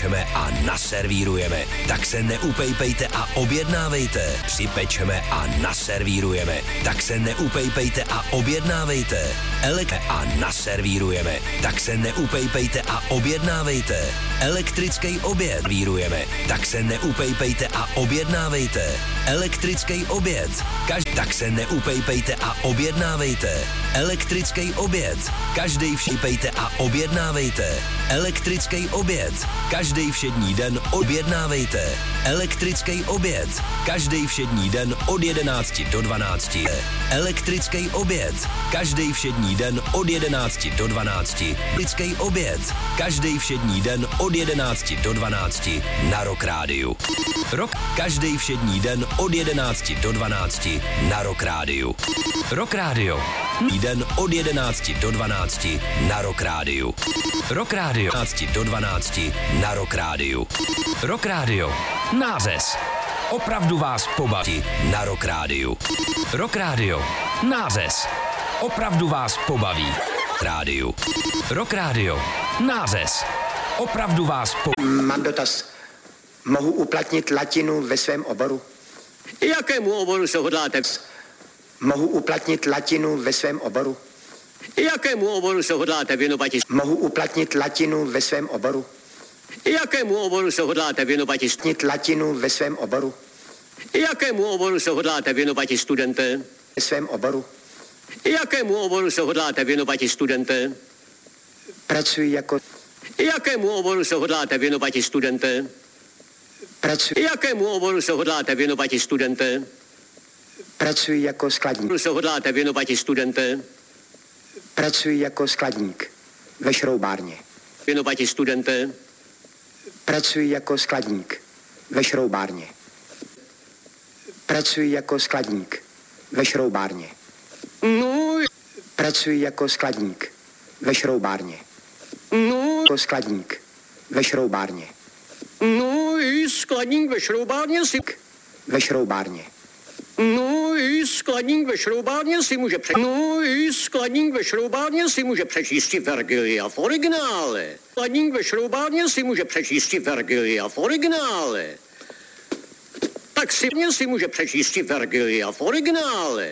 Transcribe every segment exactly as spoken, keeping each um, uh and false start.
připečeme a naservírujeme. Tak se neupejpejte a objednávejte. Připečeme a naservírujeme. Tak se neupejpejte a objednávejte. Elek a naservírujeme. Tak se neupejpejte a objednávejte. Elektrický oběd vírujeme. Tak se neupejpejte a objednávejte. Elektrický oběd. Každý tak se neupejpejte a objednávejte. Elektrický oběd. Každý všipejte a objednávejte. Elektrický oběd. Každý všední den objednávejte. Elektrický oběd. Každý všední den od jedenácti do dvanácti. Elektrický oběd. Každý všední den od jedenácti do dvanácti. Elektrický oběd. Každý všední den od jedenácti do dvanácti na Rock Rádiu. Rok každý všední den od jedenácti do dvanácti na Rock Rádiu. Rock Radio. Den od jedenácti do dvanácti na Rock Rádiu. Rock Radio. jedenácti do dvanácti na Rock Rádiu. Rock Radio. Nářez. Opravdu vás pobaví na Rock Rádiu. Rock Radio. Nářez. Opravdu vás pobaví. Rádiu. Rock Radio. Nářez. Opravdu vás pobaví. Mám dotaz. Mohu uplatnit latinu ve svém oboru? Jakému oboru se hodláte? Mohu uplatnit latinu ve svém oboru? Jakému oboru se hodláte věnovat? Mohu uplatnit latinu ve svém oboru? Jakému oboru se hodláte věnovat? Uplatnit latinu ve svém oboru? Jakému oboru se hodláte věnovat, studenté? Ve svém oboru? Jakému oboru se hodláte věnovat, studenté? Pracuji jako... Jakému oboru se hodláte věnovat, studenté? Pracuji... Jakému oboru se hodláte věnovat, studenté? Pracuji jako skladník. Se hodláte věnovat, studenté? Pracuji jako skladník ve šroubárně. Věnovat, studenté? Pracuji jako skladník ve šroubárně. Pracuji jako skladník ve šroubárně. No... Pracuji jako skladník ve šroubárně. No... Jako skladník ve šroubárně. No i skladník ve šroubárně si... Ve šroubárně. No i skladník ve šroubárně si může pře... No i skladník ve šroubárně si může přečíst Vergilia v originále. Skladník ve šroubárně si může přečíst Vergilia v originále. Tak si si může přečíst Vergilia v originále.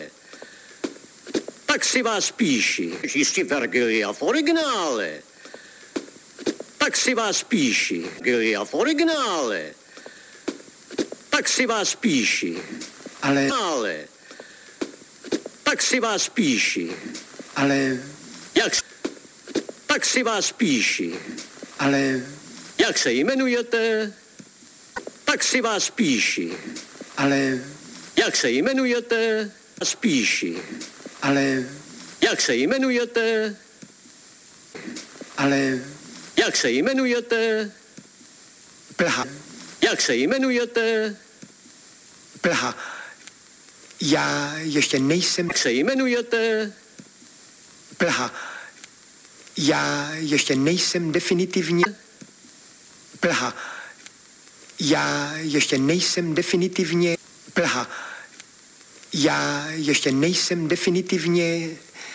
Tak si vás píši. Přečíst Vergilia v originále. Tak si vás píši. Vergilia v originále. Tak si vás píši. Ale... Ale... Tak si vás píši. Ale... Jak... Tak si vás píši. Ale... Jak se jmenujete? Tak si vás píši. Ale... Jak se jmenujete? Spíši. Ale... Jak se jmenujete? Ale... Jak se jmenujete? Plha. Jak se jmenujete? Plha. Já ještě nejsem... Jak se jmenujete? Plha. Já ještě nejsem definitivně... Plha. Já ještě nejsem definitivně... Plha. Já ještě nejsem definitivně...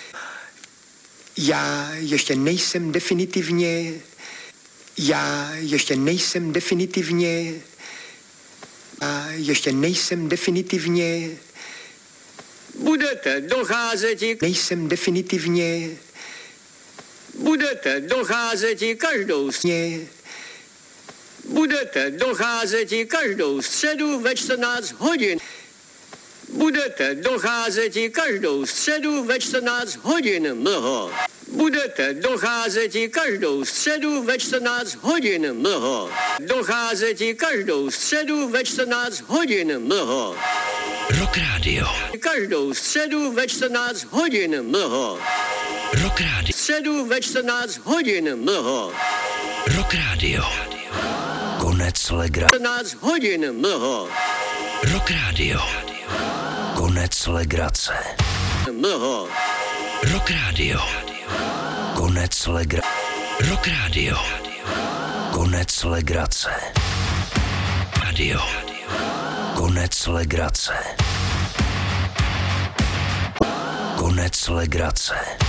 Já ještě nejsem definitivně... Já ještě nejsem definitivně... Já ještě nejsem definitivně... Budete docházet i... Nejsem definitivně... Budete docházet i každou... Mě... Budete docházet i každou středu ve čtrnáct hodin. Budete docházet i každou středu ve čtrnáct hodin, mlho. Budete docházet i každou středu ve čtrnáct hodin, mlho. Docházet i každou středu ve čtrnáct hodin, mlho. Rock Radio. Každou středu ve čtrnáct hodin, mlho. Rock Radio. Středu ve čtrnáct hodin, mlho. Rock Radio. Konec legra. čtrnáct hodin, mlho. Rock Radio. Konec legrace. Mlho. Rock Radio. Konec legra. Rock Radio. Konec legrace. Radio. Konec legrace. Konec legrace.